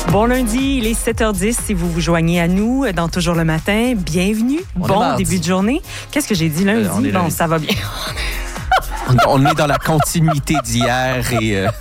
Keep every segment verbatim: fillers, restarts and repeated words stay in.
Bon lundi, il est sept heures dix. Si vous vous joignez à nous dans Toujours le matin, bienvenue. On bon début de journée. Qu'est-ce que j'ai dit lundi? Euh, bon, lundi. ça va bien. On est dans la continuité d'hier et euh,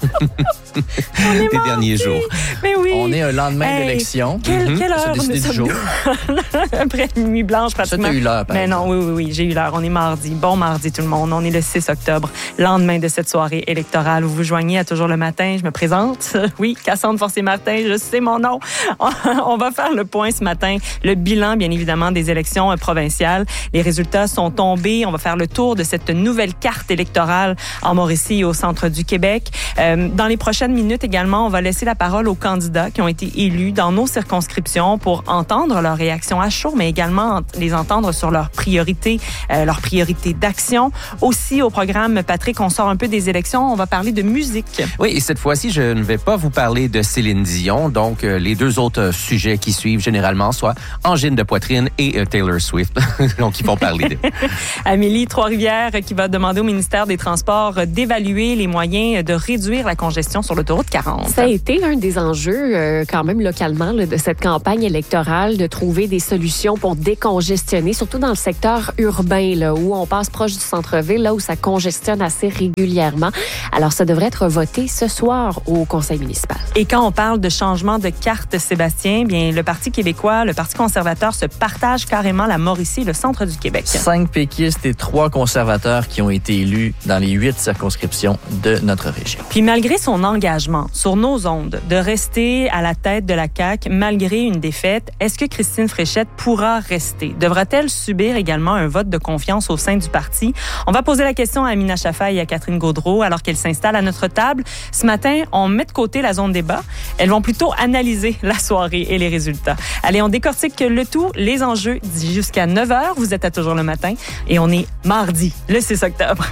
des mardi. derniers jours. Mais oui. On est un lendemain Hey, d'élection. Quelle, Mhm. quelle On s'est heure décidé nous du sommes jour. Après une nuit blanche, Ça, pratiquement. t'as eu l'heure, par Mais exemple. non, oui, oui, oui, j'ai eu l'heure. On est mardi. Bon mardi, tout le monde. On est le six octobre, lendemain de cette soirée électorale. Vous vous joignez à Toujours le matin. Je me présente. Oui, Cassandre Forcier-Martin, je sais mon nom. On va faire le point ce matin. Le bilan, bien évidemment, des élections provinciales. Les résultats sont tombés. On va faire le tour de cette nouvelle carte électorale en Mauricie et au centre du Québec. Euh, dans les prochaines minutes également, on va laisser la parole aux candidats qui ont été élus dans nos circonscriptions pour entendre leurs réactions à chaud, mais également les entendre sur leurs priorités, euh, leurs priorités d'action. Aussi, au programme, Patrick, on sort un peu des élections. On va parler de musique. Oui, et cette fois-ci, je ne vais pas vous parler de Céline Dion. Donc, euh, les deux autres sujets qui suivent généralement, soit angine de poitrine et euh, Taylor Swift. Donc, ils vont parler de... Amélie Trois-Rivières qui va demander au ministère des Transports d'évaluer les moyens de réduire la congestion sur l'autoroute quarante. Ça a été un des enjeux, euh, quand même localement, là, de cette campagne électorale, de trouver des solutions pour décongestionner, surtout dans le secteur urbain, là, où on passe proche du centre-ville, là où ça congestionne assez régulièrement. Alors, ça devrait être voté ce soir au conseil municipal. Et quand on parle de changement de carte, Sébastien, bien, le Parti québécois, le Parti conservateur se partagent carrément la Mauricie et le centre du Québec. Cinq péquistes et trois conservateurs qui ont été élus dans les huit circonscriptions de notre région. Puis malgré son engagement sur nos ondes de rester à la tête de la C A Q malgré une défaite, est-ce que Christine Fréchette pourra rester? Devra-t-elle subir également un vote de confiance au sein du parti? On va poser la question à Amina Chaffa et à Catherine Gaudreault alors qu'elles s'installent à notre table. Ce matin, on met de côté la zone débat. Elles vont plutôt analyser la soirée et les résultats. Allez, on décortique le tout, les enjeux jusqu'à neuf heures. Vous êtes à Toujours le matin et on est mardi, le six octobre.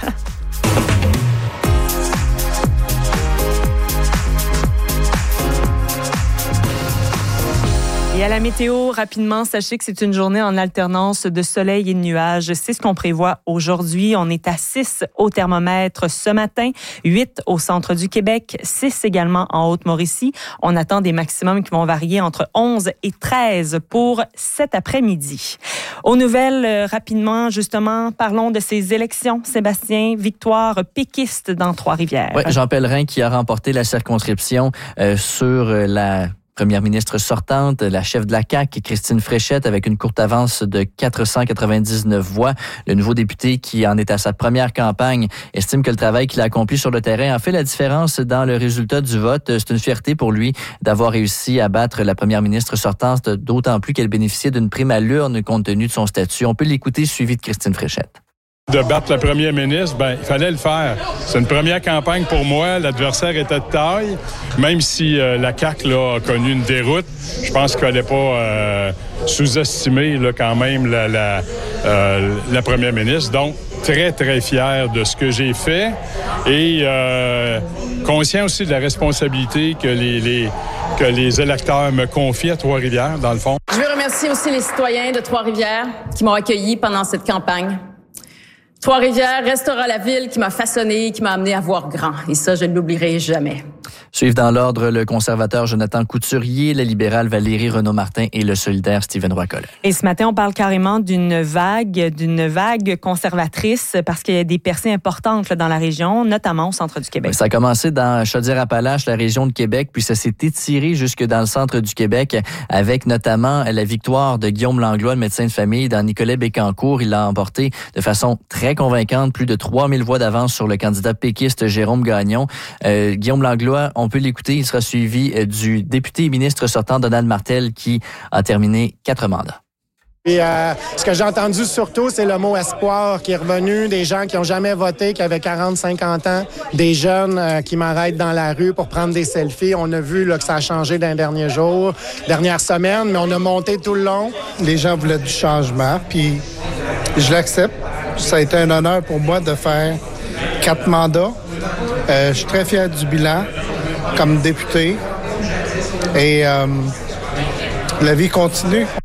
Et à la météo, rapidement, sachez que c'est une journée en alternance de soleil et de nuages. C'est ce qu'on prévoit aujourd'hui. On est à six au thermomètre ce matin, huit au centre du Québec, six également en Haute-Mauricie. On attend des maximums qui vont varier entre onze et treize pour cet après-midi. Aux nouvelles, euh, rapidement, justement, parlons de ces élections. Sébastien, victoire péquiste dans Trois-Rivières. Oui, Jean Pellerin qui a remporté la circonscription euh, sur la première ministre sortante, la chef de la C A Q, Christine Fréchette, avec une courte avance de quatre cent quatre-vingt-dix-neuf voix. Le nouveau député, qui en est à sa première campagne, estime que le travail qu'il a accompli sur le terrain a fait la différence dans le résultat du vote. C'est une fierté pour lui d'avoir réussi à battre la première ministre sortante, d'autant plus qu'elle bénéficiait d'une prime à l'urne compte tenu de son statut. On peut l'écouter, suivi de Christine Fréchette. De battre le premier ministre, ben il fallait le faire. C'est une première campagne pour moi. L'adversaire était de taille. Même si euh, la C A Q là, a connu une déroute, je pense qu'il ne fallait pas euh, sous-estimer là, quand même la, la, euh, la première ministre. Donc, très, très fier de ce que j'ai fait et euh, conscient aussi de la responsabilité que les, les, que les électeurs me confient à Trois-Rivières, dans le fond. Je veux remercier aussi les citoyens de Trois-Rivières qui m'ont accueilli pendant cette campagne. Trois-Rivières restera la ville qui m'a façonné, qui m'a amené à voir grand. Et ça, je ne l'oublierai jamais. Suivent dans l'ordre le conservateur Jonathan Couturier, la libérale Valérie Renaud-Martin et le solidaire Stephen Roy-Collet. Et ce matin, on parle carrément d'une vague, d'une vague conservatrice parce qu'il y a des percées importantes là, dans la région, notamment au centre du Québec. Ça a commencé dans Chaudière-Appalaches, la région de Québec, puis ça s'est étiré jusque dans le centre du Québec avec notamment la victoire de Guillaume Langlois, le médecin de famille, dans Nicolet-Bécancour. Il l'a emporté de façon très convaincante, plus de trois mille voix d'avance sur le candidat péquiste Jérôme Gagnon. Euh, Guillaume Langlois, on peut l'écouter, il sera suivi du député et ministre sortant Donald Martel qui a terminé quatre mandats. Et euh, ce que j'ai entendu surtout, c'est le mot espoir qui est revenu, des gens qui n'ont jamais voté, qui avaient quarante, cinquante ans, des jeunes euh, qui m'arrêtent dans la rue pour prendre des selfies. On a vu là, que ça a changé dans les derniers jours, dernières semaines, mais on a monté tout le long. Les gens voulaient du changement, puis je l'accepte. Ça a été un honneur pour moi de faire quatre mandats. Euh, je suis très fier du bilan comme député et euh, la vie continue.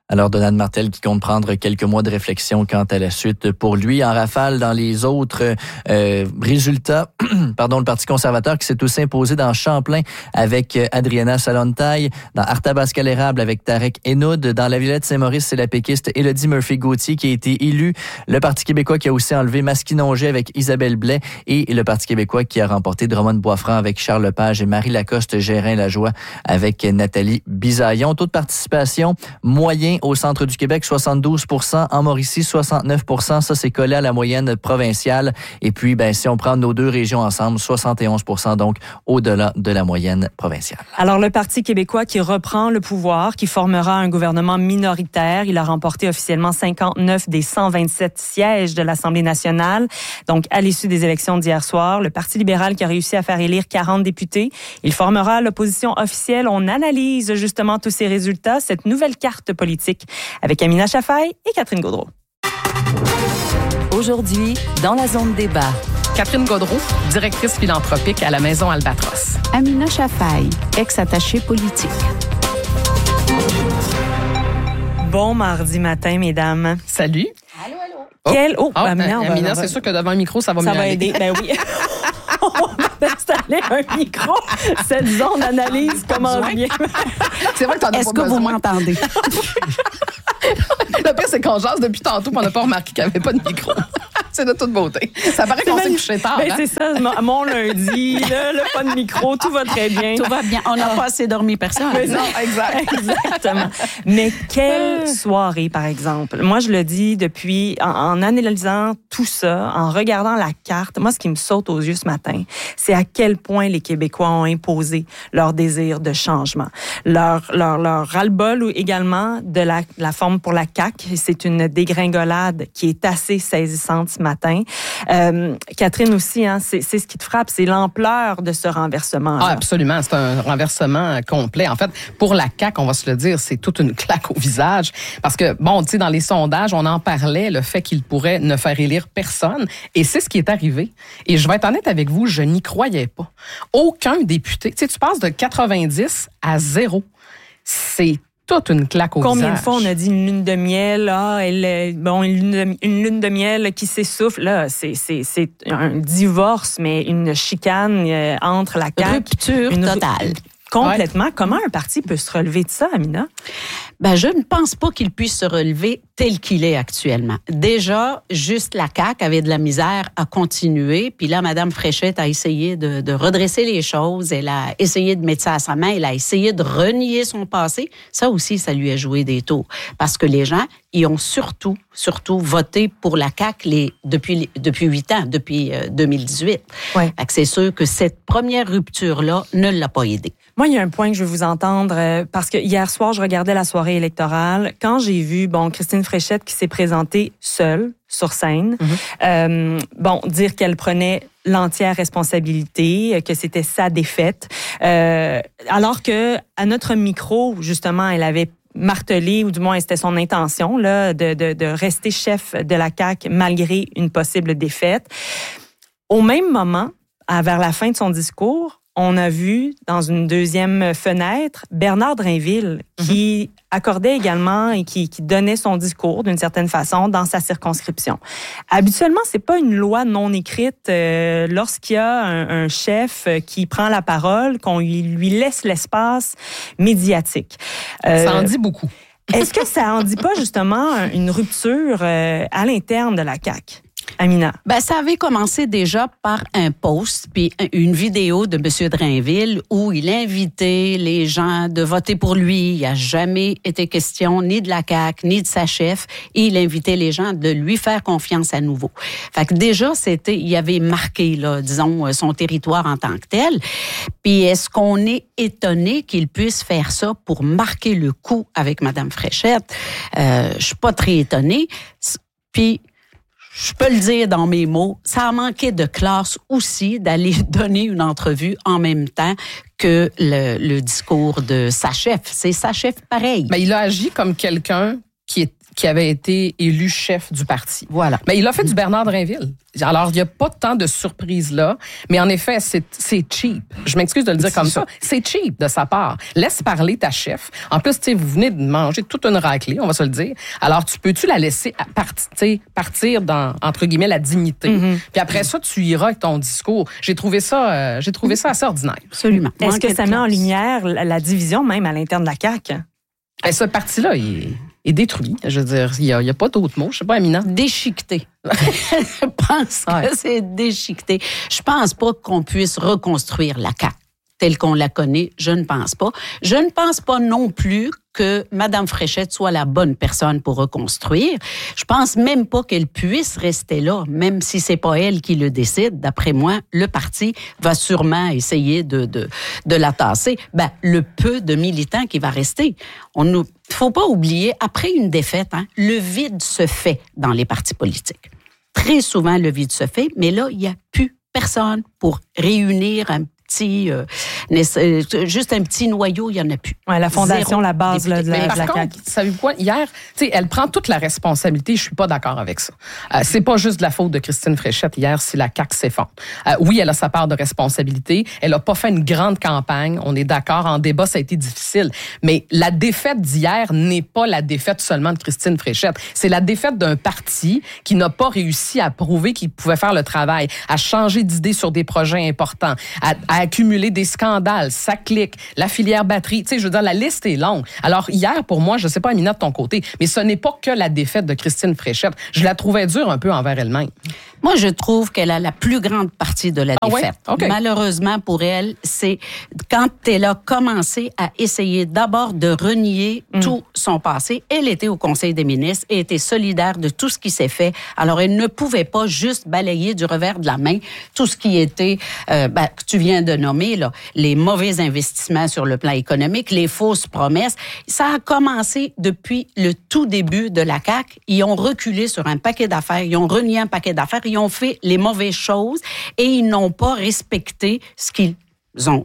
Alors, Donald Martel qui compte prendre quelques mois de réflexion quant à la suite pour lui. En rafale, dans les autres euh, résultats, pardon, le Parti conservateur qui s'est aussi imposé dans Champlain avec Adriana Salontaille, dans Arthabasca-l'Érable avec Tarek Henoud, dans la Villette-Saint-Maurice, c'est la péquiste Élodie Murphy-Gauthier qui a été élue. Le Parti québécois qui a aussi enlevé Masquinongé avec Isabelle Blais et le Parti québécois qui a remporté Drummond-Boisfranc avec Charles Lepage et Marie Lacoste-Gérin-Lajoie avec Nathalie Bisaillon. Taux de participation moyen au centre du Québec, soixante-douze pour cent. En Mauricie, soixante-neuf pour cent. Ça, c'est collé à la moyenne provinciale. Et puis, ben, si on prend nos deux régions ensemble, soixante et onze pour cent, donc au-delà de la moyenne provinciale. Alors, le Parti québécois qui reprend le pouvoir, qui formera un gouvernement minoritaire. Il a remporté officiellement cinquante-neuf des cent vingt-sept sièges de l'Assemblée nationale. Donc, à l'issue des élections d'hier soir, le Parti libéral qui a réussi à faire élire quarante députés. Il formera l'opposition officielle. On analyse justement tous ces résultats, cette nouvelle carte politique avec Amina Chafaï et Catherine Gaudreault. Aujourd'hui, dans la zone débat. Catherine Gaudreault, directrice philanthropique à la Maison Albatros. Amina Chafaï, ex-attachée politique. Bon mardi matin, mesdames. Salut. Allô, allô. Oh. Quel... oh, oh Amina, euh, va, Amina, va, c'est sûr que devant un micro, ça va ça mieux va aller. aider. Ben oui. On va installer un micro. Cette zone d'analyse commence bien. C'est vrai que t'en as Est-ce pas que besoin. vous m'entendez? Le pire, c'est qu'on jase depuis tantôt, puis on n'a pas remarqué qu'il n'y avait pas de micro. C'est de toute beauté. Ça paraît qu'on s'est couché tard. Ben, hein? c'est ça, mon, mon lundi, là, le pas de micro, tout va très bien. Tout va bien. On n'a pas assez dormi, personne. Mais Non, exact. Exactement. Mais quelle soirée, par exemple. Moi, je le dis depuis, en, en analysant tout ça, en regardant la carte, moi, ce qui me saute aux yeux ce matin, c'est à quel point les Québécois ont imposé leur désir de changement. Leur, leur, leur ras-le-bol ou également de la, la forme pour la C A Q. C'est une dégringolade qui est assez saisissante ce matin. Euh, Catherine aussi, hein, c'est, c'est ce qui te frappe, c'est l'ampleur de ce renversement. Ah, absolument. C'est un renversement complet. En fait, pour la C A Q, on va se le dire, c'est toute une claque au visage. Parce que, bon, tu sais, dans les sondages, on en parlait, le fait qu'il pourrait ne faire élire personne. Et c'est ce qui est arrivé. Et je vais être honnête avec vous, je n'y croyais pas. Aucun député. Tu sais, tu passes de quatre-vingt-dix à zéro. C'est toute une claque au Combien visage. de fois on a dit une lune de miel, ah, elle, bon, une lune de, une lune de miel qui s'essouffle, là, c'est, c'est, c'est un divorce, mais une chicane euh, entre la C A Q. Rupture une, totale. Complètement. Ouais. Comment un parti peut se relever de ça, Amina? Ben, je ne pense pas qu'il puisse se relever tel qu'il est actuellement. Déjà, juste la C A Q avait de la misère à continuer. Puis là, Mme Fréchette a essayé de, de redresser les choses. Elle a essayé de mettre ça à sa main. Elle a essayé de renier son passé. Ça aussi, ça lui a joué des tours. Parce que les gens, ils ont surtout, surtout voté pour la C A Q les, depuis, depuis huit ans, depuis euh, deux mille dix-huit. Ouais. Fait que c'est sûr que cette première rupture-là ne l'a pas aidé. Moi, il y a un point que je veux vous entendre, euh, parce que hier soir, je regardais la soirée électorale. Quand j'ai vu, bon, Christine Fréchette qui s'est présentée seule sur scène, mm-hmm. euh, bon, dire qu'elle prenait l'entière responsabilité, que c'était sa défaite, euh, alors que à notre micro, justement, elle avait martelé, ou du moins c'était son intention, là, de, de, de rester chef de la C A Q malgré une possible défaite. Au même moment, à, vers la fin de son discours, on a vu dans une deuxième fenêtre Bernard Drainville qui mm-hmm. accordait également et qui, qui donnait son discours d'une certaine façon dans sa circonscription. Habituellement, c'est pas une loi non écrite euh, lorsqu'il y a un, un chef qui prend la parole, qu'on lui, lui laisse l'espace médiatique. Euh, ça en dit beaucoup. Est-ce que ça en dit pas justement une rupture euh, à l'interne de la C A Q? Amina. Ben, ça avait commencé déjà par un post puis une vidéo de M. Drainville où il invitait les gens de voter pour lui. Il n'a jamais été question ni de la C A Q, ni de sa chef. Et il invitait les gens de lui faire confiance à nouveau. Fait que déjà, c'était, il avait marqué, là, disons, son territoire en tant que tel. Puis est-ce qu'on est étonné qu'il puisse faire ça pour marquer le coup avec Mme Fréchette? Euh, je suis pas très étonnée. Puis je peux le dire dans mes mots, ça a manqué de classe aussi d'aller donner une entrevue en même temps que le, le discours de sa chef. C'est sa chef pareil. Mais il a agi comme quelqu'un qui est qui avait été élu chef du parti. Voilà. Mais il a fait du Bernard Drainville. Alors, il n'y a pas tant de surprises là, mais en effet, c'est, c'est cheap. Je m'excuse de le dire comme ça. C'est cheap de sa part. Laisse parler ta chef. En plus, tu sais, vous venez de manger toute une raclée, on va se le dire. Alors, tu peux-tu la laisser partir, partir dans, entre guillemets, la dignité? Mm-hmm. Puis après ça, tu iras avec ton discours. J'ai trouvé ça, euh, j'ai trouvé ça assez ordinaire. Absolument. Est-ce que ça met en lumière la, la division même à l'interne de la C A Q? Et ce parti-là, il est, est détruit. Je veux dire, il n'y a, a pas d'autre mot. Je sais pas, Amina. Déchiqueté. Je pense ouais. que c'est déchiqueté. Je pense pas qu'on puisse reconstruire la C A Q telle qu'on la connaît. Je ne pense pas. Je ne pense pas non plus que Mme Fréchette soit la bonne personne pour reconstruire. Je pense même pas qu'elle puisse rester là, même si c'est pas elle qui le décide. D'après moi, le parti va sûrement essayer de, de, de la tasser. Ben, le peu de militants qui va rester. On nous, faut pas oublier, après une défaite, hein, le vide se fait dans les partis politiques. Très souvent, le vide se fait, mais là, il y a plus personne pour réunir un Petit, euh, juste un petit noyau, il n'y en a plus. Ouais, la fondation, Zéro la base là, de la, mais par de la contre, C A Q. Savez-vous quoi? Hier, elle prend toute la responsabilité. Je suis pas d'accord avec ça. Euh, c'est pas juste de la faute de Christine Fréchette hier si la C A Q s'effondre. Euh, oui, elle a sa part de responsabilité. Elle a pas fait une grande campagne. On est d'accord. En débat, ça a été difficile. Mais la défaite d'hier n'est pas la défaite seulement de Christine Fréchette. C'est la défaite d'un parti qui n'a pas réussi à prouver qu'il pouvait faire le travail, à changer d'idée sur des projets importants, à, à accumuler des scandales, ça clique, la filière batterie, tu sais, je veux dire, la liste est longue. Alors, hier, pour moi, je sais pas, Amina, de ton côté, mais ce n'est pas que la défaite de Christine Fréchette. Je la trouvais dure un peu envers elle-même. Moi, je trouve qu'elle a la plus grande partie de la ah défaite. Ouais? Okay. Malheureusement pour elle, c'est quand elle a commencé à essayer d'abord de renier mm. tout son passé. Elle était au Conseil des ministres et était solidaire de tout ce qui s'est fait. Alors, elle ne pouvait pas juste balayer du revers de la main tout ce qui était, euh, ben, que tu viens de nommer, là, les mauvais investissements sur le plan économique, les fausses promesses. Ça a commencé depuis le tout début de la C A Q. Ils ont reculé sur un paquet d'affaires, ils ont renié un paquet d'affaires, ils ont fait les mauvaises choses et ils n'ont pas respecté ce qu'ils ont,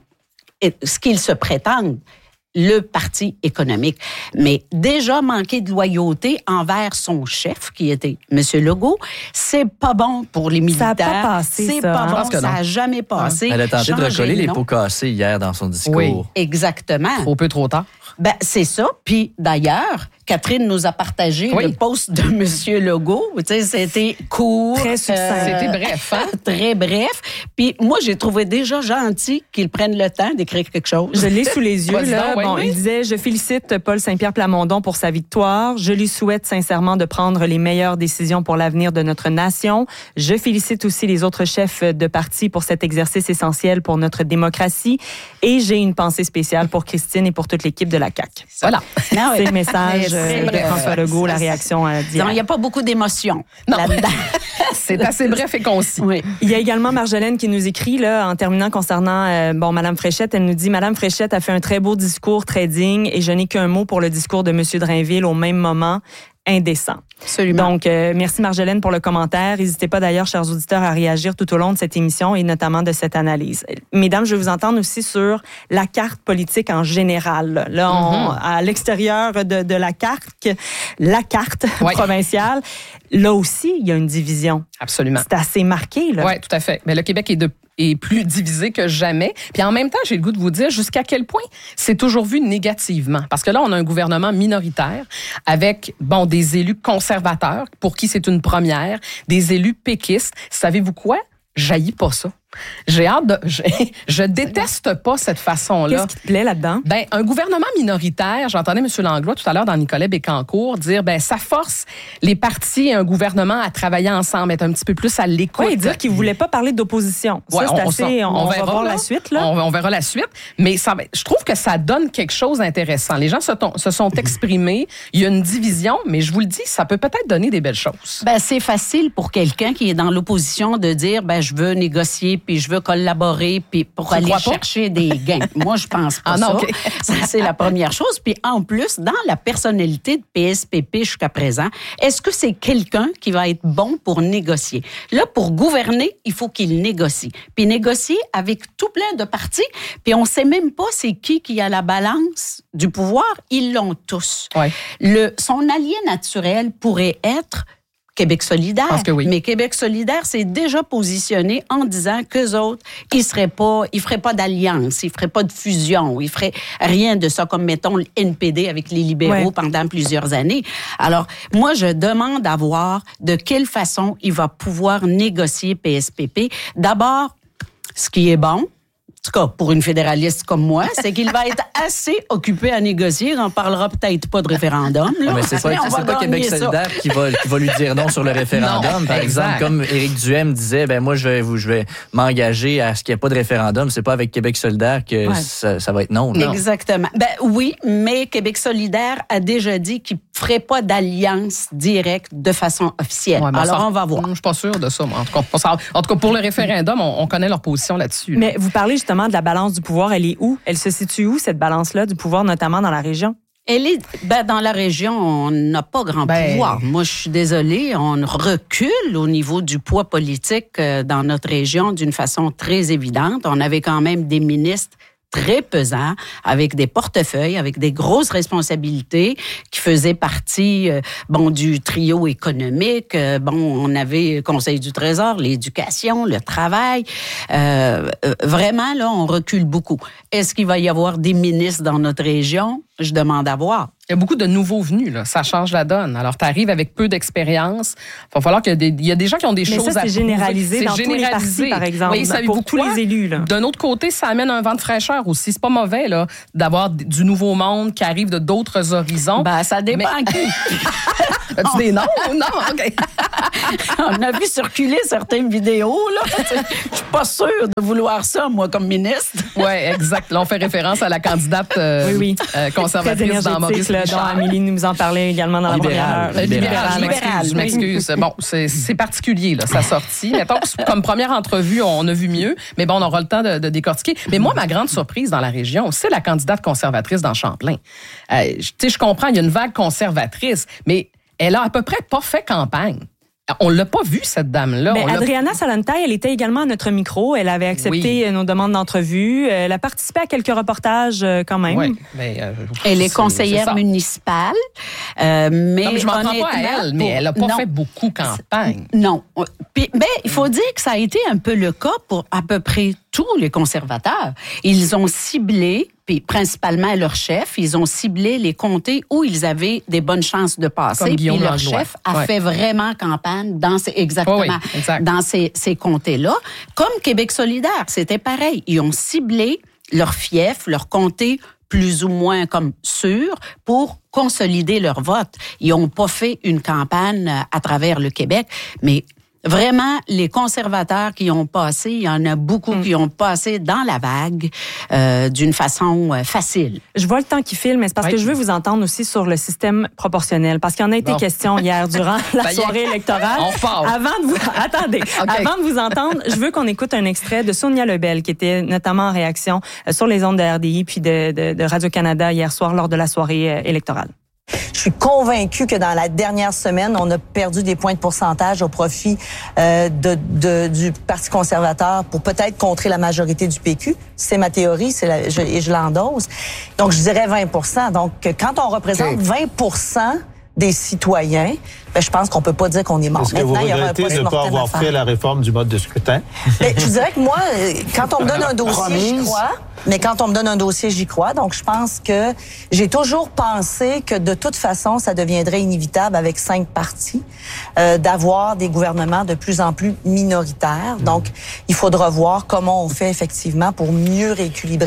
ce qu'ils se prétendent, le parti économique. Mais déjà manquer de loyauté envers son chef, qui était M. Legault, c'est pas bon pour les militaires. Ça n'a pas passé, C'est ça, pas hein? bon, ça n'a jamais passé. Elle a tenté Changer de recoller les non. pots cassés hier dans son discours. Oui. Exactement. Trop peu, trop tard. Ben, c'est ça. Puis, d'ailleurs, Catherine nous a partagé oui. le post de M. Legault. Tu sais, c'était court. Très succinct. Euh, c'était bref, hein? Très bref. Puis, moi, j'ai trouvé déjà gentil qu'il prenne le temps d'écrire quelque chose. Je l'ai sous les yeux, là. Oui, bon, oui. Il disait, je félicite Paul Saint-Pierre Plamondon pour sa victoire. Je lui souhaite sincèrement de prendre les meilleures décisions pour l'avenir de notre nation. Je félicite aussi les autres chefs de parti pour cet exercice essentiel pour notre démocratie. Et j'ai une pensée spéciale pour Christine et pour toute l'équipe de la C A Q. Voilà. Non, c'est le message c'est de bref. François Legault, la réaction à Il n'y a pas beaucoup d'émotions là-dedans. C'est assez bref et concis. Oui. Il y a également Marjolaine qui nous écrit, là, en terminant concernant euh, bon, Mme Fréchette. Elle nous dit, Mme Fréchette a fait un très beau discours, très digne, et je n'ai qu'un mot pour le discours de M. Drainville au même moment. Indécent. Absolument. Donc, euh, merci Marjolaine pour le commentaire. N'hésitez pas d'ailleurs, chers auditeurs, à réagir tout au long de cette émission et notamment de cette analyse. Mesdames, je vais vous entendre aussi sur la carte politique en général. Là, on, mm-hmm. à l'extérieur de, de la carte, la carte ouais. provinciale, là aussi, il y a une division. Absolument. C'est assez marqué, là. Oui, tout à fait. Mais le Québec est de est plus divisé que jamais. Puis en même temps, j'ai le goût de vous dire jusqu'à quel point c'est toujours vu négativement. Parce que là, on a un gouvernement minoritaire avec, bon, des élus conservateurs, pour qui c'est une première, des élus péquistes. Savez-vous quoi? J'haïs pas ça. J'ai hâte de... Je, je déteste pas cette façon-là. Qu'est-ce qui te plaît là-dedans? Ben, un gouvernement minoritaire, j'entendais M. Langlois tout à l'heure dans Nicolet Bécancour dire, ben, ça force les partis et un gouvernement à travailler ensemble, être un petit peu plus à l'écoute. Oui, dire qu'ils ne voulaient pas parler d'opposition. Ça, ouais, c'est on, assez... On, on, on va voir là. la suite, là. On, on verra la suite. Mais ça, je trouve que ça donne quelque chose d'intéressant. Les gens se, ton, se sont exprimés. Il y a une division, mais je vous le dis, ça peut peut-être donner des belles choses. Ben, c'est facile pour quelqu'un qui est dans l'opposition de dire, ben, je veux négocier puis je veux collaborer, puis pour tu aller crois pas? chercher des gains. Moi, je pense pas Ah non, ça. okay. Ça, c'est la première chose. Puis en plus, dans la personnalité de P S P P jusqu'à présent, est-ce que c'est quelqu'un qui va être bon pour négocier? Là, pour gouverner, il faut qu'il négocie. Puis négocier avec tout plein de partis, puis on sait même pas c'est qui qui a la balance du pouvoir. Ils l'ont tous. Ouais. Le, son allié naturel pourrait être Québec solidaire. Parce que oui. Mais Québec solidaire s'est déjà positionné en disant qu'eux autres, ils seraient pas, ils feraient pas d'alliance, ils feraient pas de fusion, ils feraient rien de ça, comme mettons le N P D avec les libéraux ouais. pendant plusieurs années. Alors, moi, je demande à voir de quelle façon il va pouvoir négocier P S P P. D'abord, ce qui est bon, en tout cas, pour une fédéraliste comme moi, c'est qu'il va être assez occupé à négocier. On parlera peut-être pas de référendum. Là. Mais c'est pas, Mais on c'est va pas Québec gagner solidaire qui va, qui va lui dire non sur le référendum. Non, Par exact. exemple, comme Éric Duhem disait, ben moi, je vais, vous- je vais m'engager à ce qu'il n'y ait pas de référendum. C'est pas avec Québec solidaire que Ouais. ça, ça va être non. là. Exactement. Ben oui, mais Québec solidaire a déjà dit qu'il ne ferait pas d'alliance directe de façon officielle. Ouais, mais Alors, ça- on va voir. Je suis pas sûre de ça, moi. En tout cas, pas ça. En tout cas, pour le référendum, on, on connaît leur position là-dessus. là. Mais vous parlez justement de la balance du pouvoir. Elle est où? Elle se situe où, cette balance-là du pouvoir, notamment dans la région? Elle est, ben, dans la région, on n'a pas grand Ben- pouvoir. Moi, je suis désolée, on recule au niveau du poids politique euh, dans notre région d'une façon très évidente. On avait quand même des ministres très pesants, avec des portefeuilles, avec des grosses responsabilités, qui faisaient partie, euh, bon, du trio économique. Euh, bon, on avait le Conseil du Trésor, l'éducation, le travail. Euh, euh, vraiment, là, on recule beaucoup. Est-ce qu'il va y avoir des ministres dans notre région? Je demande à voir. Il y a beaucoup de nouveaux venus, là. Ça change la donne. Alors, tu arrives avec peu d'expérience. Il va falloir qu'il y a des, il y a des gens qui ont des Mais choses ça, à c'est prouver. généralisé C'est dans tous les généralisé. partis, par exemple, Oui, savez-vous pour tous quoi? les élus, là. D'un autre côté, ça amène un vent de fraîcheur aussi. C'est pas mauvais, là, d'avoir d- du nouveau monde qui arrive de d'autres horizons. Ben, ça dépend Mais- qui. As-tu des noms? Non? OK. On a vu circuler certaines vidéos, là. Je suis pas sûre de vouloir ça, moi, comme ministre. Oui, exact. Là, on fait référence à la candidate euh, Oui, oui. euh, Très conservatrice dans Maurice énergétique, là, dont Richard. Amélie nous en parlait également dans la Libéral. première heure. Euh, Libéral, je Libéral, m'excuse, je oui. m'excuse. Bon, c'est c'est particulier, là, sa sortie. Mettons que comme première entrevue, on a vu mieux, mais bon, on aura le temps de, de décortiquer. Mais moi, ma grande surprise dans la région, c'est la candidate conservatrice dans Champlain. Euh, tu sais, je comprends, il y a une vague conservatrice, mais elle a à peu près pas fait campagne. On l'a pas vu, cette dame-là. Ben, On l'a- Adriana Salantay, elle était également à notre micro. Elle avait accepté Oui. nos demandes d'entrevue. Elle a participé à quelques reportages euh, quand même. Ouais, mais, euh, Elle est c'est- conseillère c'est ça. municipale, euh, mais Non, mais je m'en prends pas à honnêtement, elle, mais pour- elle a pas non. fait beaucoup campagne. Non. Puis, ben, il faut dire que ça a été un peu le cas pour à peu près tous les conservateurs. Ils ont ciblé, puis principalement leur chef, ils ont ciblé les comtés où ils avaient des bonnes chances de passer. Comme Puis Guillaume leur Langlois. chef a Ouais. fait vraiment campagne dans ces, exactement, Oui, oui, exact. dans ces, ces comtés-là. Comme Québec solidaire, c'était pareil. Ils ont ciblé leur fief, leur comté plus ou moins comme sûr pour consolider leur vote. Ils n'ont pas fait une campagne à travers le Québec, mais vraiment, les conservateurs qui ont passé, il y en a beaucoup Mm. qui ont passé dans la vague euh, d'une façon euh, facile. Je vois le temps qui file, mais c'est parce Oui. que je veux vous entendre aussi sur le système proportionnel. Parce qu'il y en a été Bon. question hier durant la Ça y est. soirée électorale. On repart. Avant de vous, attendez. Avant de vous entendre, je veux qu'on écoute un extrait de Sonia Lebel, qui était notamment en réaction euh, sur les ondes de R D I puis de, de, de Radio-Canada hier soir lors de la soirée euh, électorale. Je suis convaincue que dans la dernière semaine, on a perdu des points de pourcentage au profit euh, de, de, du Parti conservateur pour peut-être contrer la majorité du P Q. C'est ma théorie, c'est la, je, et je l'endosse. Donc, je dirais vingt pour cent. Donc, quand on représente OK. vingt pour cent des citoyens, ben, je pense qu'on peut pas dire qu'on est mort. Est-ce que vous Maintenant, il y aura un regrettez de ne pas post-mortem avoir à faire. fait la réforme du mode de scrutin? Ben, je vous dirais que moi, euh, quand on me donne un dossier, j'y Promise. crois. Mais quand on me donne un dossier, j'y crois. Donc, je pense que j'ai toujours pensé que de toute façon, ça deviendrait inévitable avec cinq partis euh, d'avoir des gouvernements de plus en plus minoritaires. Donc, il faudra voir comment on fait effectivement pour mieux rééquilibrer.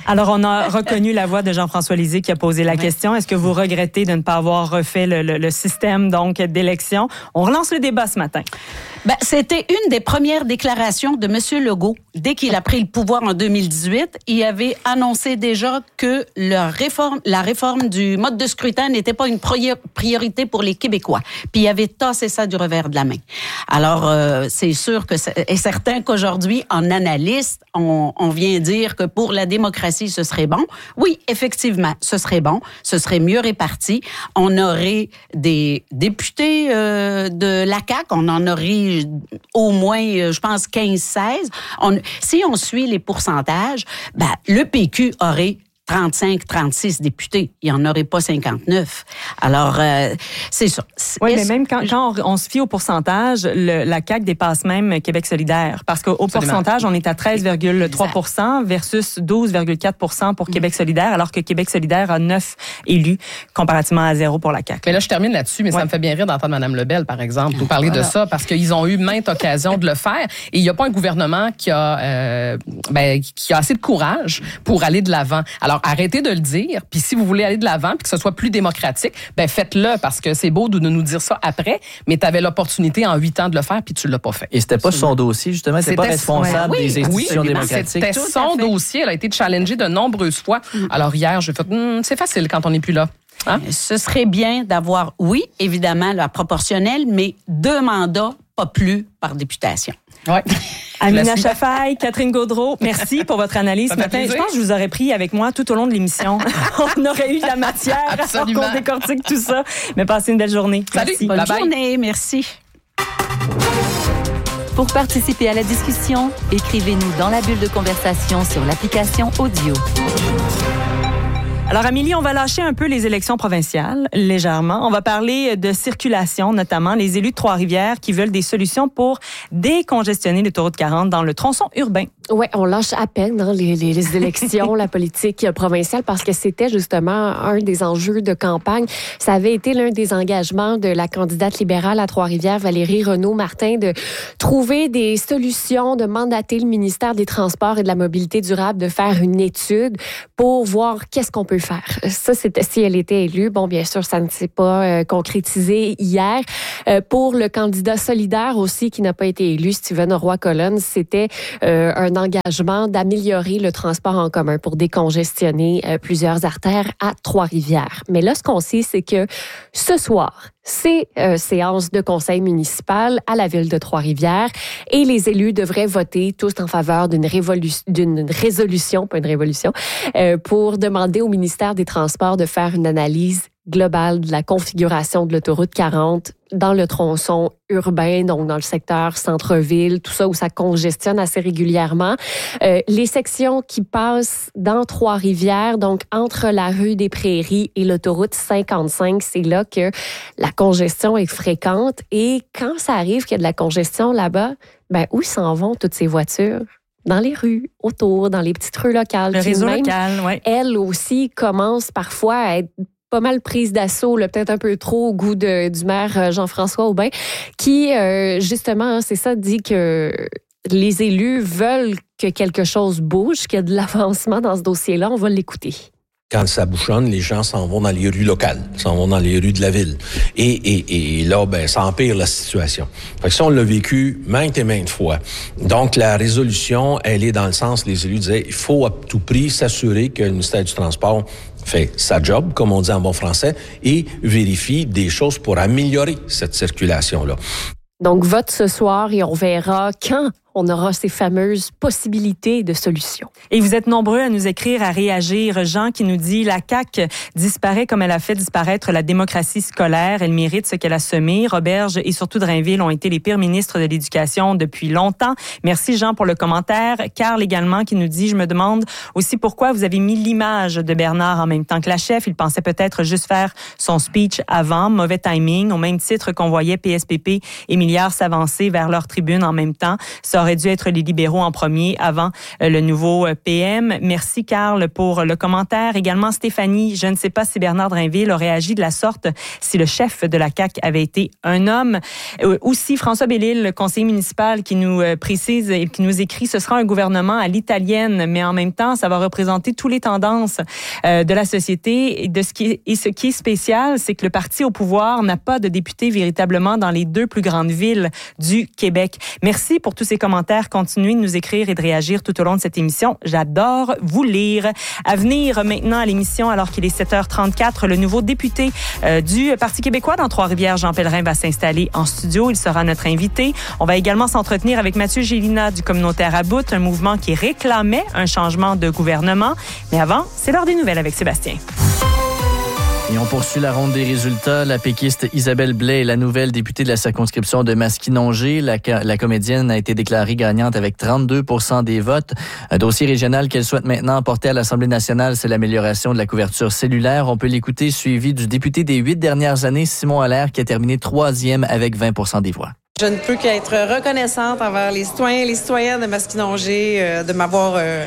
Alors, on a reconnu la voix de Jean-François Lisée qui a posé la oui. question. Est-ce que vous regrettez de ne pas avoir refait le, le, le système donc d'élection? On relance le débat ce matin. Ben, c'était une des premières déclarations de M. Legault. Dès qu'il a pris le pouvoir en deux mille dix-huit, il avait annoncé déjà que la réforme, la réforme du mode de scrutin n'était pas une priorité pour les Québécois. Puis il avait tassé ça du revers de la main. Alors, euh, c'est sûr que c'est et certain qu'aujourd'hui, en analyste, on, on vient dire que pour la démocratie, ce serait bon. Oui, effectivement, ce serait bon. Ce serait mieux réparti. On aurait des députés euh, de la C A Q. On en aurait au moins, je pense, quinze seize. On, si on suit les pourcentages, ben, le P Q aurait trente-cinq trente-six députés. Il n'y en aurait pas cinquante-neuf. Alors, euh, c'est ça. Oui, mais même quand, quand on, on se fie au pourcentage, le, la C A Q dépasse même Québec solidaire. Parce qu'au Absolument. pourcentage, on est à treize virgule trois pour cent versus douze virgule quatre pour cent pour Québec solidaire, alors que Québec solidaire a neuf élus comparativement à zéro pour la C A Q. Mais là, je termine là-dessus, mais ouais. ça me fait bien rire d'entendre Mme Lebel, par exemple, nous parler voilà. de ça, parce qu'ils ont eu maintes occasions de le faire. Et il n'y a pas un gouvernement qui a, euh, ben, qui a assez de courage pour aller de l'avant. Alors, arrêtez de le dire, puis si vous voulez aller de l'avant, puis que ce soit plus démocratique, ben faites-le, parce que c'est beau de nous dire ça après, mais tu avais l'opportunité en huit ans de le faire, puis tu l'as pas fait. Et c'était pas Absolument. son dossier, justement, c'était pas responsable ouais. des institutions oui, démocratiques. C'était son dossier, elle a été challengée de nombreuses fois. Mm. Alors hier, j'ai fait, mm, c'est facile quand on n'est plus là. Hein? Ce serait bien d'avoir, oui, évidemment, la proportionnelle, mais deux mandats, pas plus par députation. Ouais. Amina Chafaï, Catherine Gaudreault, merci pour votre analyse ce matin. Je pense que je vous aurais pris avec moi tout au long de l'émission. On aurait eu de la matière pour qu'on décortique tout ça. Mais passez une belle journée. Salut. Merci. Bonne bye journée. Bye. Merci. Pour participer à la discussion, écrivez-nous dans la bulle de conversation sur l'application Audio. Alors, Amélie, on va lâcher un peu les élections provinciales, légèrement. On va parler de circulation, notamment les élus de Trois-Rivières qui veulent des solutions pour décongestionner l'autoroute quarante dans le tronçon urbain. Oui, on lâche à peine hein, les, les, les élections, la politique provinciale, parce que c'était justement un des enjeux de campagne. Ça avait été l'un des engagements de la candidate libérale à Trois-Rivières, Valérie Renaud-Martin, de trouver des solutions, de mandater le ministère des Transports et de la Mobilité durable de faire une étude pour voir qu'est-ce qu'on peut faire. Ça, c'était si elle était élue. Bon, bien sûr, ça ne s'est pas euh, concrétisé hier. Euh, pour le candidat solidaire aussi, qui n'a pas été élu, Stephen Roy-Collins, c'était euh, un engagement d'améliorer le transport en commun pour décongestionner euh, plusieurs artères à Trois-Rivières. Mais là, ce qu'on sait, c'est que ce soir, c'est euh, séance de conseil municipal à la ville de Trois-Rivières et les élus devraient voter tous en faveur d'une, révolu- d'une résolution, pas une révolution, euh, pour demander au ministère des Transports de faire une analyse globale de la configuration de l'autoroute quarante dans le tronçon urbain, donc dans le secteur centre-ville, tout ça où ça congestionne assez régulièrement. Euh, les sections qui passent dans Trois-Rivières, donc entre la rue des Prairies et l'autoroute cinquante-cinq, c'est là que la congestion est fréquente. Et quand ça arrive qu'il y a de la congestion là-bas, ben où s'en vont toutes ces voitures? Dans les rues, autour, dans les petites rues locales. Le réseau même, local, oui. Elles aussi commencent parfois à être pas mal prise d'assaut, là, peut-être un peu trop au goût de, du maire Jean-François Aubin, qui, euh, justement, hein, c'est ça, dit que les élus veulent que quelque chose bouge, qu'il y a de l'avancement dans ce dossier-là. On va l'écouter. Quand ça bouchonne, les gens s'en vont dans les rues locales, s'en vont dans les rues de la ville. Et, et, et là, ben, ça empire la situation. Fait que ça, on l'a vécu maintes et maintes fois. Donc, la résolution, elle est dans le sens, les élus disaient, il faut à tout prix s'assurer que le ministère du Transport fait sa job, comme on dit en bon français, et vérifie des choses pour améliorer cette circulation-là. Donc, vote ce soir et on verra quand on aura ces fameuses possibilités de solutions. Et vous êtes nombreux à nous écrire, à réagir. Jean qui nous dit « La C A Q disparaît comme elle a fait disparaître la démocratie scolaire. Elle mérite ce qu'elle a semé. Roberge et surtout Drainville ont été les pires ministres de l'Éducation depuis longtemps. » Merci Jean pour le commentaire. Carl également qui nous dit « Je me demande aussi pourquoi vous avez mis l'image de Bernard en même temps que la chef. Il pensait peut-être juste faire son speech avant. Mauvais timing. Au même titre qu'on voyait P S P P et Milliards s'avancer vers leur tribune en même temps. Ça Ça aurait dû être les libéraux en premier avant euh, le nouveau euh, P M. Merci, Carl, pour le commentaire. Également, Stéphanie, je ne sais pas si Bernard Drainville aurait agi de la sorte si le chef de la C A Q avait été un homme. Euh, aussi, François Bellil, le conseiller municipal, qui nous euh, précise et qui nous écrit, ce sera un gouvernement à l'italienne, mais en même temps, ça va représenter toutes les tendances euh, de la société. Et, de ce qui est, et ce qui est spécial, c'est que le parti au pouvoir n'a pas de député véritablement dans les deux plus grandes villes du Québec. Merci pour tous ces commentaires. Continuez de nous écrire et de réagir tout au long de cette émission. J'adore vous lire. À venir maintenant à l'émission, alors qu'il est sept heures trente-quatre, le nouveau député euh, du Parti québécois dans Trois-Rivières, Jean Pellerin, va s'installer en studio. Il sera notre invité. On va également s'entretenir avec Mathieu Gélina du Communautaire à Bout, un mouvement qui réclamait un changement de gouvernement. Mais avant, c'est l'heure des nouvelles avec Sébastien. Et on poursuit la ronde des résultats. La péquiste Isabelle Blais est la nouvelle députée de la circonscription de Masquinongé. La, la comédienne a été déclarée gagnante avec trente-deux pour cent des votes. Un dossier régional qu'elle souhaite maintenant porter à l'Assemblée nationale, c'est l'amélioration de la couverture cellulaire. On peut l'écouter, suivi du député des huit dernières années, Simon Allaire, qui a terminé troisième avec vingt pour cent des voix. Je ne peux qu'être reconnaissante envers les citoyens et les citoyennes de Masquinongé euh, de m'avoir euh,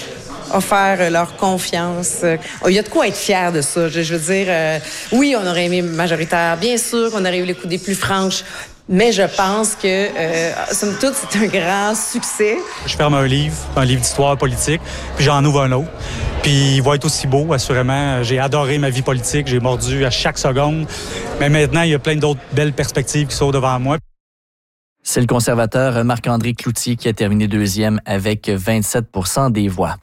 offert leur confiance. Il y a de quoi être fier de ça. Je, je veux dire, euh, oui, on aurait aimé majoritaire, bien sûr, on aurait eu les coups des plus franches, mais je pense que, euh, somme toute, c'est un grand succès. Je ferme un livre, un livre d'histoire politique, puis j'en ouvre un autre. Puis il va être aussi beau, assurément. J'ai adoré ma vie politique, j'ai mordu à chaque seconde, mais maintenant, il y a plein d'autres belles perspectives qui sont devant moi. C'est le conservateur Marc-André Cloutier qui a terminé deuxième avec vingt-sept pour cent des voix.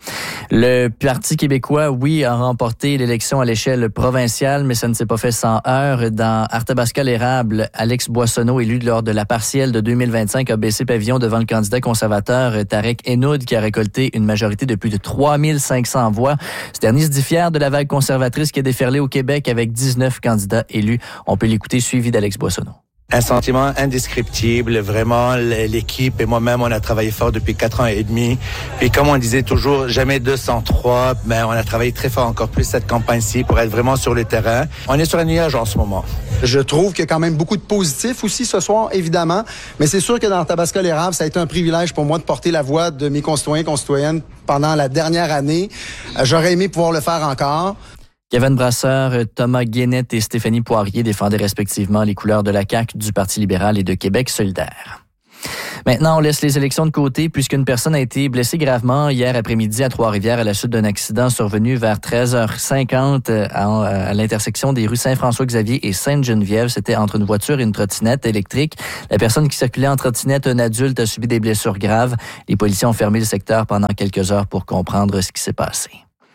Le Parti québécois, oui, a remporté l'élection à l'échelle provinciale, mais ça ne s'est pas fait sans heurts. Dans Arthabasca-l'Érable, Alex Boissonneau, élu lors de la partielle de deux mille vingt-cinq, a baissé pavillon devant le candidat conservateur Tarek Enoud, qui a récolté une majorité de plus de trois mille cinq cents voix. Ce dernier se dit fier de la vague conservatrice qui a déferlé au Québec avec dix-neuf candidats élus. On peut l'écouter, suivi d'Alex Boissonneau. Un sentiment indescriptible, vraiment, l'équipe et moi-même, on a travaillé fort depuis quatre ans et demi. Puis comme on disait toujours, jamais deux cent trois, mais on a travaillé très fort encore plus cette campagne-ci pour être vraiment sur le terrain. On est sur un nuage en ce moment. Je trouve qu'il y a quand même beaucoup de positifs aussi ce soir, évidemment, mais c'est sûr que dans Arthabasca-l'Érable, ça a été un privilège pour moi de porter la voix de mes concitoyens et concitoyennes pendant la dernière année. J'aurais aimé pouvoir le faire encore. Kevin Brasseur, Thomas Guénette et Stéphanie Poirier défendaient respectivement les couleurs de la C A Q, du Parti libéral et de Québec solidaire. Maintenant, on laisse les élections de côté puisqu'une personne a été blessée gravement hier après-midi à Trois-Rivières à la suite d'un accident survenu vers treize heures cinquante à, à l'intersection des rues Saint-François-Xavier et Sainte-Geneviève. C'était entre une voiture et une trottinette électrique. La personne qui circulait en trottinette, un adulte, a subi des blessures graves. Les policiers ont fermé le secteur pendant quelques heures pour comprendre ce qui s'est passé.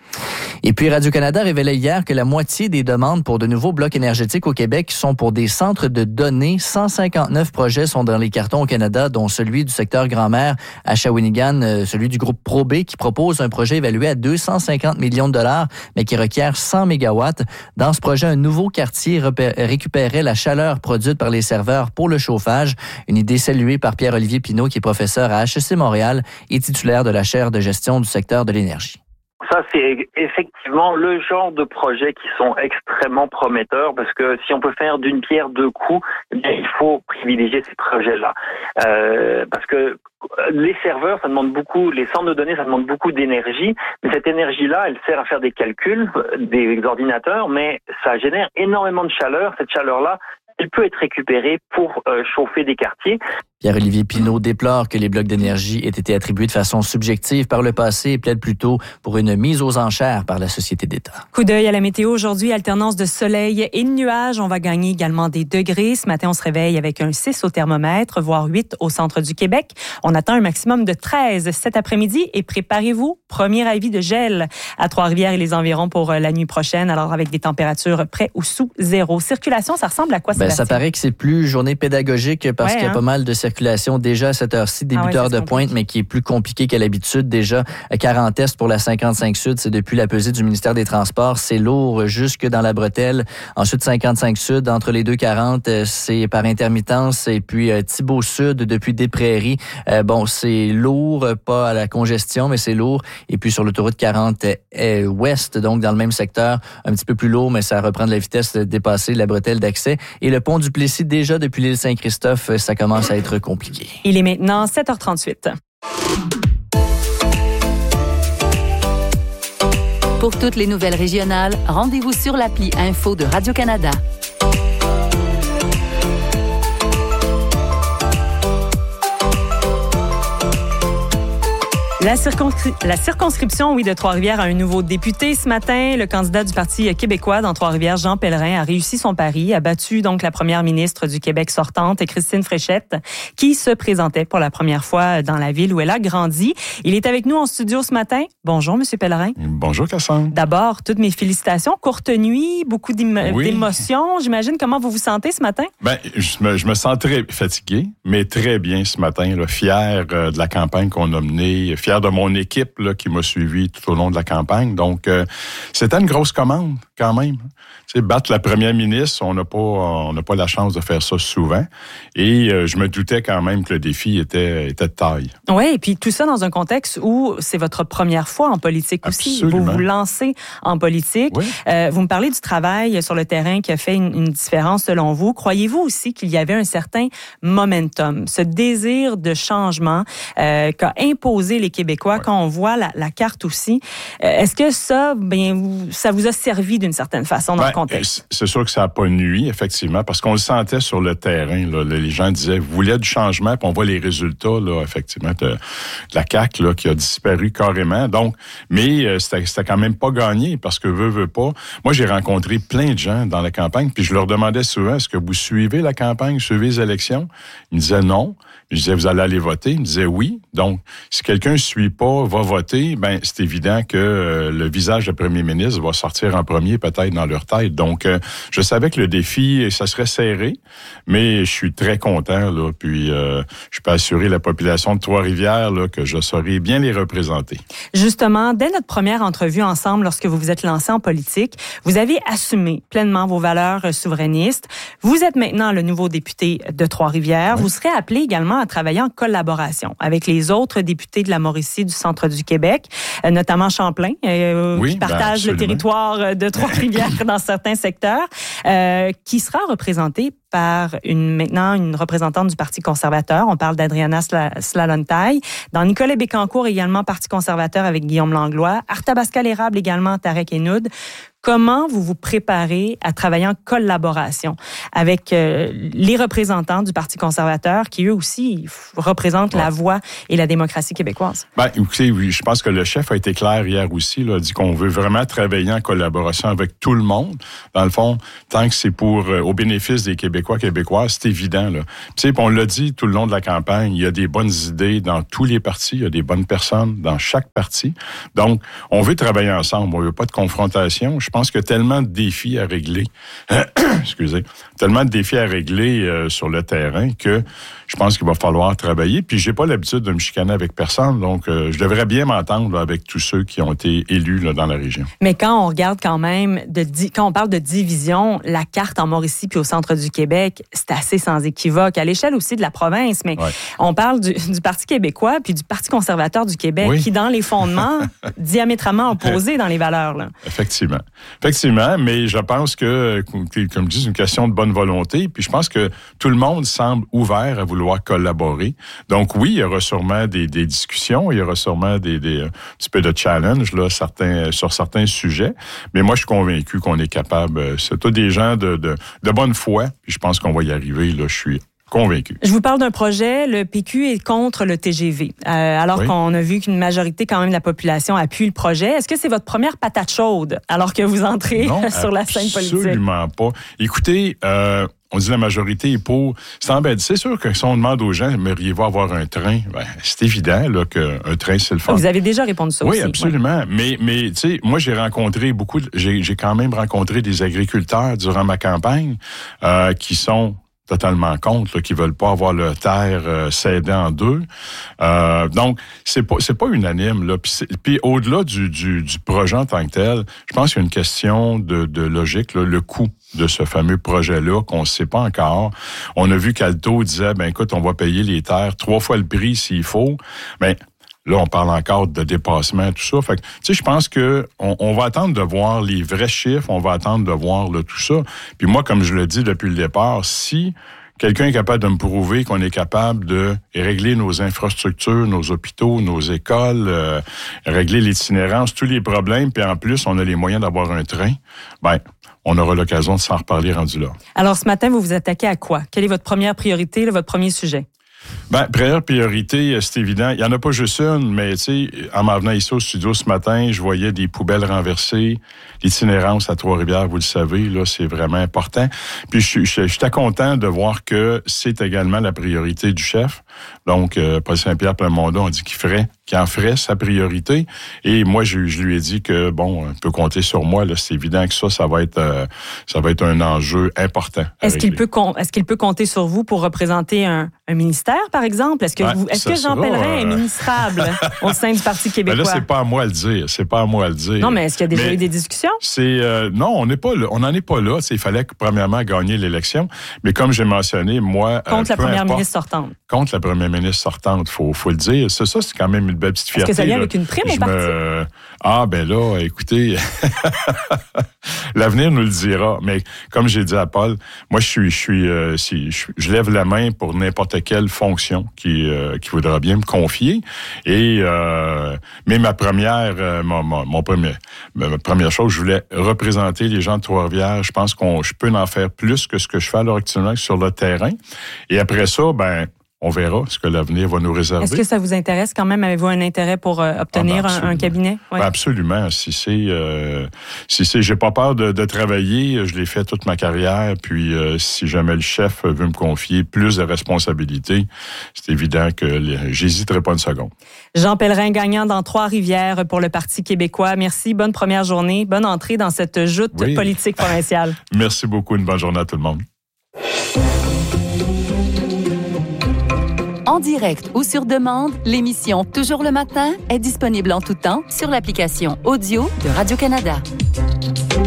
Et puis, Radio-Canada révélait hier que la moitié des demandes pour de nouveaux blocs énergétiques au Québec sont pour des centres de données. cent cinquante-neuf projets sont dans les cartons au Canada, dont celui du secteur Grand-Mère à Shawinigan, celui du groupe ProB, qui propose un projet évalué à deux cent cinquante millions de dollars, mais qui requiert cent mégawatts. Dans ce projet, un nouveau quartier récupérait la chaleur produite par les serveurs pour le chauffage. Une idée saluée par Pierre-Olivier Pinault, qui est professeur à H E C Montréal et titulaire de la chaire de gestion du secteur de l'énergie. Ça, c'est effectivement le genre de projets qui sont extrêmement prometteurs parce que si on peut faire d'une pierre deux coups, eh bien, il faut privilégier ces projets-là. Euh, parce que les serveurs, ça demande beaucoup, les centres de données, ça demande beaucoup d'énergie, mais cette énergie-là, elle sert à faire des calculs, des ordinateurs, mais ça génère énormément de chaleur. Cette chaleur-là, elle peut être récupérée pour euh, chauffer des quartiers. Pierre-Olivier Pinault déplore que les blocs d'énergie aient été attribués de façon subjective par le passé et plaide plutôt pour une mise aux enchères par la Société d'État. Coup d'œil à la météo aujourd'hui, alternance de soleil et de nuages. On va gagner également des degrés. Ce matin, on se réveille avec un six au thermomètre, voire huit au centre du Québec. On attend un maximum de treize cet après-midi et préparez-vous, premier avis de gel à Trois-Rivières et les environs pour la nuit prochaine. Alors, avec des températures près ou sous zéro. Circulation, ça ressemble à quoi, ben, Sébastien? Ça paraît que c'est plus journée pédagogique parce ouais, qu'il y a hein? pas mal de circulation déjà à cette heure-ci, débuteur ah ouais, de pointe, mais qui est plus compliqué qu'à l'habitude. Déjà, quarante Est pour la cinquante-cinq Sud, c'est depuis la pesée du ministère des Transports. C'est lourd jusque dans la bretelle. Ensuite, cinquante-cinq Sud, entre les deux quarante, c'est par intermittence. Et puis, euh, Thibault Sud, depuis Des-Prairies. Euh, bon, c'est lourd, pas à la congestion, mais c'est lourd. Et puis, sur l'autoroute quarante euh, Ouest, donc dans le même secteur, un petit peu plus lourd, mais ça reprend de la vitesse de dépasser la bretelle d'accès. Et le le pont du Plessis, déjà depuis l'île Saint-Christophe, ça commence à être compliqué. Il est maintenant sept heures trente-huit. Pour toutes les nouvelles régionales, rendez-vous sur l'appli Info de Radio-Canada. La, circonscri- la circonscription, oui, de Trois-Rivières a un nouveau député ce matin. Le candidat du Parti québécois dans Trois-Rivières, Jean Pellerin, a réussi son pari, a battu donc la première ministre du Québec sortante, Christine Fréchette, qui se présentait pour la première fois dans la ville où elle a grandi. Il est avec nous en studio ce matin. Bonjour, Monsieur Pellerin. Bonjour, Cassandre. D'abord, toutes mes félicitations. Courte nuit, beaucoup d'émo- oui. d'émotions. J'imagine comment vous vous sentez ce matin? Ben, je me, je me sens très fatigué, mais très bien ce matin, là, fier euh, de la campagne qu'on a menée, fier de mon équipe là, qui m'a suivi tout au long de la campagne. Donc, euh, c'était une grosse commande quand même. Tu sais, battre la première ministre, on n'a pas, on n'a pas la chance de faire ça souvent. Et euh, je me doutais quand même que le défi était, était de taille. Oui, et puis tout ça dans un contexte où c'est votre première fois en politique aussi. Absolument. Vous vous lancez en politique. Oui. Euh, vous me parlez du travail sur le terrain qui a fait une, une différence selon vous. Croyez-vous aussi qu'il y avait un certain momentum, ce désir de changement euh, qu'a imposé les Québécois, oui. Quand on voit la, la carte aussi. Euh, est-ce que ça, bien, vous, ça vous a servi d'une certaine façon dans ben, le contexte? C'est sûr que ça n'a pas nuit, effectivement, parce qu'on le sentait sur le terrain. Là, les gens disaient, vous voulez du changement, puis on voit les résultats, là, effectivement, de, de la C A Q là, qui a disparu carrément. Donc, mais euh, c'était, c'était quand même pas gagné, parce que veut, veut pas. Moi, j'ai rencontré plein de gens dans la campagne, puis je leur demandais souvent, est-ce que vous suivez la campagne, suivez les élections? Ils me disaient non. Je disais, vous allez aller voter? Ils me disaient oui. Donc, si quelqu'un ne suit pas, va voter, ben c'est évident que euh, le visage du premier ministre va sortir en premier peut-être dans leur tête. Donc, euh, je savais que le défi, ça serait serré, mais je suis très content, là. Puis, euh, je peux assurer la population de Trois-Rivières là, que je saurai bien les représenter. Justement, dès notre première entrevue ensemble, lorsque vous vous êtes lancé en politique, vous avez assumé pleinement vos valeurs souverainistes. Vous êtes maintenant le nouveau député de Trois-Rivières. Oui. Vous serez appelé également à travailler en collaboration avec les autres députés de la Mauricie du centre du Québec, notamment Champlain, euh, oui, qui partage ben, le territoire de Trois-Rivières dans certains secteurs, euh, qui sera représenté par une, maintenant une représentante du Parti conservateur. On parle d'Adriana Slalontaille. Dans Nicolas Bécancourt, également Parti conservateur avec Guillaume Langlois. Arthabasca-l'Érable également, Tarek Henoud. Comment vous vous préparez à travailler en collaboration avec euh, les représentants du Parti conservateur qui, eux aussi, représentent ouais. la voix et la démocratie québécoise? Ben, écoutez, oui, je pense que le chef a été clair hier aussi, là, a dit qu'on veut vraiment travailler en collaboration avec tout le monde. Dans le fond, tant que c'est pour euh, au bénéfice des Québécois, Québécoises, c'est évident. Là. Tu sais, on l'a dit tout le long de la campagne, il y a des bonnes idées dans tous les partis, il y a des bonnes personnes dans chaque parti. Donc, on veut travailler ensemble, on veut pas de confrontation. Je pense qu'il y a tellement de défis à régler, excusez, tellement de défis à régler euh, sur le terrain que je pense qu'il va falloir travailler. Puis j'ai pas l'habitude de me chicaner avec personne, donc euh, je devrais bien m'entendre là, avec tous ceux qui ont été élus là, dans la région. Mais quand on regarde quand même, de di- quand on parle de division, la carte en Mauricie puis au centre du Québec, c'est assez sans équivoque. À l'échelle aussi de la province, mais ouais. on parle du, du Parti québécois puis du Parti conservateur du Québec oui. qui, dans les fondements, diamétralement opposés dans les valeurs. Là. Effectivement. Effectivement, mais je pense que, comme je dis, c'est une question de bonne volonté. Puis je pense que tout le monde semble ouvert à vouloir collaborer. Donc oui, il y aura sûrement des, des discussions, il y aura sûrement des, des un petit peu de challenge là, certains, sur certains sujets. Mais moi, je suis convaincu qu'on est capable. C'est tous des gens de, de, de bonne foi. Puis je pense qu'on va y arriver. Là, je suis convaincu. Je vous parle d'un projet. Le P Q est contre le T G V. Euh, alors oui. qu'on a vu qu'une majorité quand même de la population appuie le projet. Est-ce que c'est votre première patate chaude alors que vous entrez non, sur la scène politique? Absolument pas. Écoutez, euh, on dit la majorité est pour. C'est embêtant. C'est sûr que si on demande aux gens, aimeriez-vous avoir un train? Ben, c'est évident là, qu'un train, c'est le fun. Vous avez déjà répondu ça oui, aussi. Oui, absolument. Ouais. Mais, mais tu sais, moi, j'ai rencontré beaucoup... De, j'ai, j'ai quand même rencontré des agriculteurs durant ma campagne euh, qui sont totalement contre, là, qui veulent pas avoir leur terre euh, cédée en deux. Euh, donc, c'est pas c'est pas unanime. Là. Puis, puis au-delà du, du, du projet en tant que tel, je pense qu'il y a une question de, de logique, là, le coût de ce fameux projet-là qu'on ne sait pas encore. On a vu qu'Alto disait, ben écoute, on va payer les terres trois fois le prix s'il faut. Ben Là, on parle encore de dépassement, tout ça. Fait que, tu sais, je pense que on, on va attendre de voir les vrais chiffres, on va attendre de voir là, tout ça. Puis moi, comme je le dis depuis le départ, si quelqu'un est capable de me prouver qu'on est capable de régler nos infrastructures, nos hôpitaux, nos écoles, euh, régler l'itinérance, tous les problèmes, puis en plus, on a les moyens d'avoir un train, ben on aura l'occasion de s'en reparler rendu là. Alors, ce matin, vous vous attaquez à quoi? Quelle est votre première priorité, là, votre premier sujet? Ben, première priorité, c'est évident. Il n'y en a pas juste une, mais tu sais, en m'en venant ici au studio ce matin, je voyais des poubelles renversées, l'itinérance à Trois-Rivières, vous le savez, là, c'est vraiment important. Puis je, je, j'étais content de voir que c'est également la priorité du chef. Donc, euh, Paul Saint-Pierre Plamondon a dit qu'il ferait, qu'il en ferait sa priorité. Et moi, je, je lui ai dit que, bon, on peut compter sur moi, là, c'est évident que ça, ça va être, euh, ça va être un enjeu important. Est-ce qu'il peut, est-ce qu'il peut compter sur vous pour représenter un, un ministère, par exemple? Est-ce que, ben, vous, est-ce que Jean sera, Pellerin euh... est ministrable au sein du Parti québécois? Ben là, c'est pas à moi à le dire. C'est pas à moi à le dire. Non, mais est-ce qu'il y a déjà mais eu des discussions? C'est euh, non, on n'est pas là. On n'en est pas là. T'sais, il fallait premièrement gagner l'élection. Mais comme j'ai mentionné, moi... Contre euh, la première importe, ministre sortante. Contre la première ministre sortante, faut, faut le dire. C'est ça, c'est quand même une belle petite fierté. Est-ce que ça vient là. avec une prime Je au parti? me... Ah, ben là, écoutez, l'avenir nous le dira. Mais comme j'ai dit à Paul, moi, je suis, je suis, euh, si, je, je lève la main pour n'importe quelle fonction qui, euh, qui voudra bien me confier. Et euh, mais ma première, euh, mon, mon, mon premier, ma première chose, je voulais représenter les gens de Trois-Rivières. Je pense qu'on, je peux en faire plus que ce que je fais à l'heure actuelle sur le terrain. Et après ça, ben. On verra ce que l'avenir va nous réserver. Est-ce que ça vous intéresse quand même? Avez-vous un intérêt pour euh, obtenir ah ben un, un cabinet? Oui. Ben absolument. Si c'est, euh, si c'est, j'ai pas peur de, de travailler. Je l'ai fait toute ma carrière. Puis, euh, si jamais le chef veut me confier plus de responsabilités, c'est évident que les, j'hésiterai pas une seconde. Jean Pellerin, gagnant dans Trois-Rivières pour le Parti québécois. Merci. Bonne première journée. Bonne entrée dans cette joute oui. politique provinciale. Merci beaucoup. Une bonne journée à tout le monde. En direct ou sur demande, l'émission Toujours le matin est disponible en tout temps sur l'application audio de Radio-Canada.